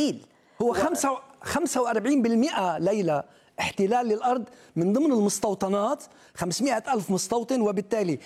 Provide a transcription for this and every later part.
قليل. هو 45% ليلى احتلال للأرض من ضمن المستوطنات، 500 ألف مستوطن، وبالتالي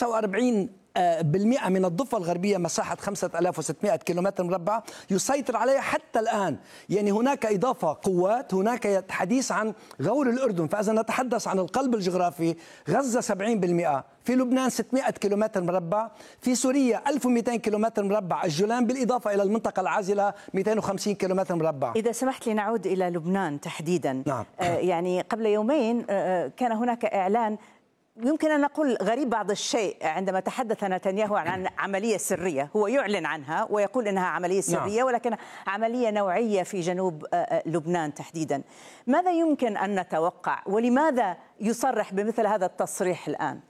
45% من الضفة الغربية مساحة 5600 كيلومتر مربع يسيطر عليها حتى الآن. يعني هناك إضافة قوات، هناك حديث عن غور الأردن. فإذا نتحدث عن القلب الجغرافي، غزة 70%، في لبنان 600 كيلومتر مربع، في سوريا 1200 كيلومتر مربع الجولان، بالإضافة إلى المنطقة العازلة 250 كيلومتر مربع. إذا سمحت لي نعود إلى لبنان تحديدا. نعم. يعني قبل يومين كان هناك إعلان يمكن أن نقول غريب بعض الشيء، عندما تحدث نتنياهو عن عملية سرية، هو يعلن عنها ويقول إنها عملية سرية، نعم، ولكن عملية نوعية في جنوب لبنان تحديدا. ماذا يمكن أن نتوقع، ولماذا يصرح بمثل هذا التصريح الآن؟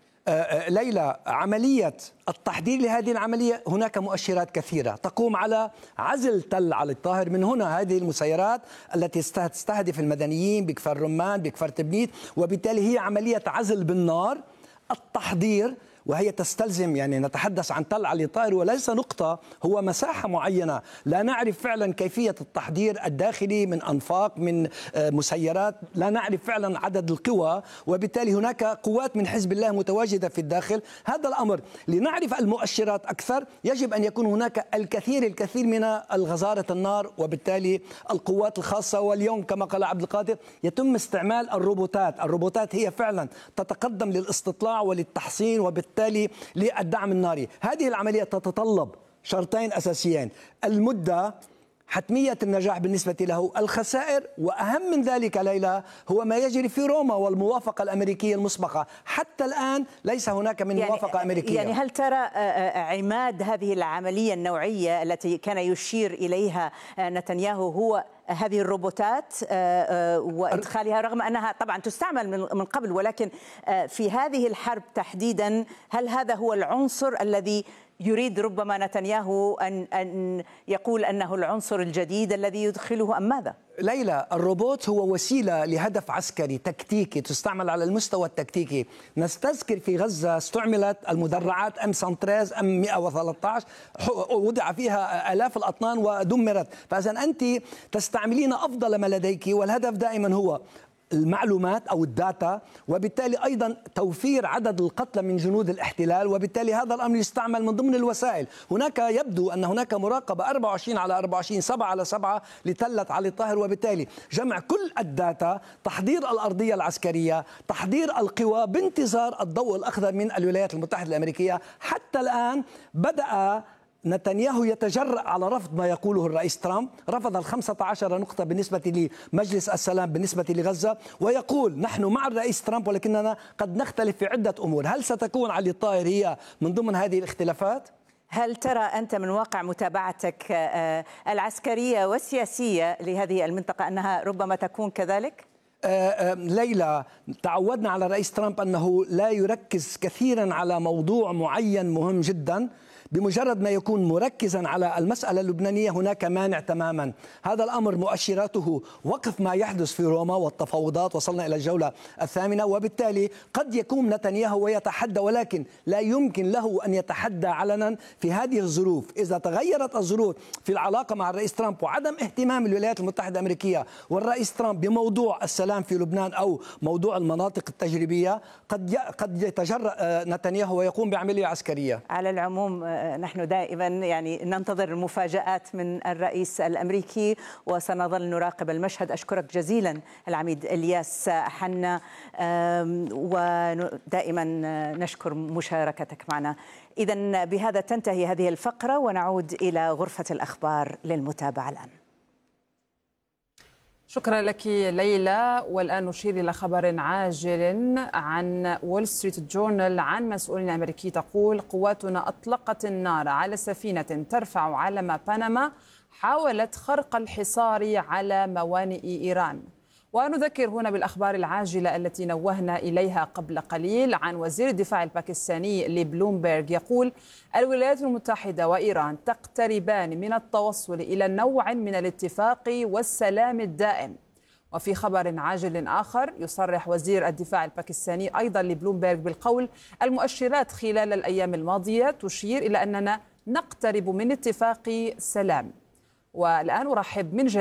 ليلى، عملية التحضير لهذه العملية هناك مؤشرات كثيرة تقوم على عزل تل علي الطاهر. من هنا هذه المسيرات التي تستهدف المدنيين بكفر رمان، بكفر تبنيت، وبالتالي هي عملية عزل بالنار. التحضير وهي تستلزم، يعني نتحدث عن تل علي الطاهر وليس نقطة، هو مساحة معينة. لا نعرف فعلا كيفية التحضير الداخلي من أنفاق، من مسيرات، لا نعرف فعلا عدد القوى، وبالتالي هناك قوات من حزب الله متواجدة في الداخل. هذا الأمر لنعرف المؤشرات أكثر يجب أن يكون هناك الكثير من الغزارة النار، وبالتالي القوات الخاصة. واليوم كما قال عبد القادر يتم استعمال الروبوتات هي فعلا تتقدم للاستطلاع وللتحصين وبالتالي للدعم الناري. هذه العملية تتطلب شرطين أساسيين: المدة، حتمية النجاح بالنسبة له، الخسائر، وأهم من ذلك ليلى هو ما يجري في روما والموافقة الأمريكية المسبقة. حتى الآن ليس هناك من موافقة أمريكية. يعني هل ترى عماد هذه العملية النوعية التي كان يشير إليها نتنياهو هو هذه الروبوتات وإدخالها، رغم أنها طبعا تستعمل من قبل، ولكن في هذه الحرب تحديدا هل هذا هو العنصر الذي يريد ربما نتنياهو أن يقول أنه العنصر الجديد الذي يدخله، أم ماذا؟ ليلى، الروبوت هو وسيلة لهدف عسكري تكتيكي، تستعمل على المستوى التكتيكي. نستذكر في غزة استعملت المدرعات M113 M113 وضع فيها آلاف الأطنان ودمرت. فإذا أنت تستعملين أفضل ما لديك، والهدف دائما هو المعلومات أو الداتا، وبالتالي أيضا توفير عدد القتلى من جنود الاحتلال، وبالتالي هذا الأمر يستعمل من ضمن الوسائل. هناك يبدو أن هناك مراقبة 24/24 7/7 لتلة علي الطاهر، وبالتالي جمع كل الداتا، تحضير الأرضية العسكرية، تحضير القوى بانتظار الضوء الأخضر من الولايات المتحدة الأمريكية. حتى الآن بدأ نتنياهو يتجرأ على رفض ما يقوله الرئيس ترامب، رفض 15 نقطة بالنسبة لمجلس السلام بالنسبة لغزة، ويقول نحن مع الرئيس ترامب ولكننا قد نختلف في عدة أمور. هل ستكون علي الطاهر هي من ضمن هذه الاختلافات؟ هل ترى أنت من واقع متابعتك العسكرية والسياسية لهذه المنطقة أنها ربما تكون كذلك؟ ليلى، تعودنا على الرئيس ترامب أنه لا يركز كثيرا على موضوع معين مهم جدا. بمجرد ما يكون مركزا على المسألة اللبنانية هناك مانع تماما. هذا الأمر مؤشراته وقف ما يحدث في روما والتفاوضات، وصلنا إلى الجولة الثامنة، وبالتالي قد يكون نتنياهو ويتحدى، ولكن لا يمكن له أن يتحدى علنا في هذه الظروف. إذا تغيرت الظروف في العلاقة مع الرئيس ترامب وعدم اهتمام الولايات المتحدة الأمريكية والرئيس ترامب بموضوع السلام في لبنان أو موضوع المناطق التجريبية، قد يتجرأ نتنياهو ويقوم بعملية عسكرية. على العموم نحن دائما يعني ننتظر المفاجآت من الرئيس الأمريكي وسنظل نراقب المشهد. أشكرك جزيلا العميد إلياس حنا، ودائما نشكر مشاركتك معنا. إذن بهذا تنتهي هذه الفقرة ونعود إلى غرفة الأخبار للمتابعة الآن. شكرا لك ليلى. والآن نشير إلى خبر عاجل عن وول ستريت جورنال عن مسؤول أمريكي تقول: قواتنا أطلقت النار على سفينة ترفع علم بنما حاولت خرق الحصار على موانئ إيران. ونذكر هنا بالأخبار العاجلة التي نوهنا إليها قبل قليل عن وزير الدفاع الباكستاني لبلومبيرغ يقول: الولايات المتحدة وإيران تقتربان من التوصل إلى نوع من الاتفاق والسلام الدائم. وفي خبر عاجل آخر يصرح وزير الدفاع الباكستاني أيضا لبلومبيرغ بالقول: المؤشرات خلال الأيام الماضية تشير إلى أننا نقترب من اتفاق سلام. والآن أرحب من